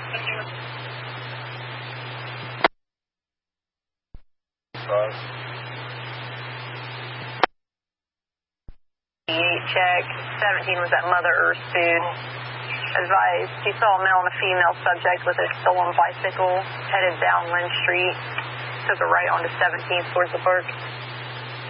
Check. 17 was at Mother Earth Food. Advised, she saw a male and a female subject with a stolen bicycle headed down Lynn Street. Took a right onto 17th towards the park.